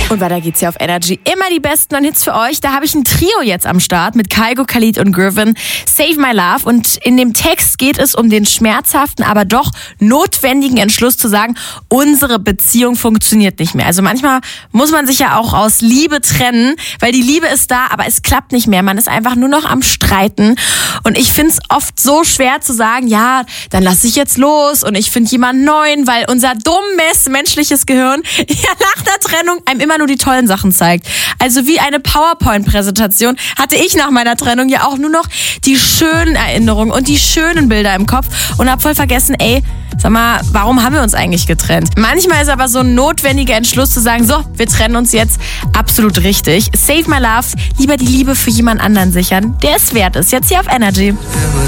Und weiter geht's hier auf Energy. Immer die besten neuen Hits für euch. Da habe ich ein Trio jetzt am Start mit Kygo, Khalid und Gurvan. Save My Love. Und in dem Text geht es um den schmerzhaften, aber doch notwendigen Entschluss zu sagen, unsere Beziehung funktioniert nicht mehr. Also manchmal muss man sich ja auch aus Liebe trennen, weil die Liebe ist da, aber es klappt nicht mehr. Man ist einfach nur noch am Streiten. Und ich finde es oft so schwer zu sagen, ja, dann lass ich jetzt los und ich finde jemanden neuen, weil unser dummes menschliches Gehirn ja nach der Trennung einem immer nur die tollen Sachen zeigt. Also wie eine PowerPoint-Präsentation hatte ich nach meiner Trennung ja auch nur noch die schönen Erinnerungen und die schönen Bilder im Kopf und habe voll vergessen, sag mal, warum haben wir uns eigentlich getrennt? Manchmal ist aber so ein notwendiger Entschluss zu sagen, so, wir trennen uns jetzt, absolut richtig. Save My Love, lieber die Liebe für jemand anderen sichern, der es wert ist. Jetzt hier auf Energy.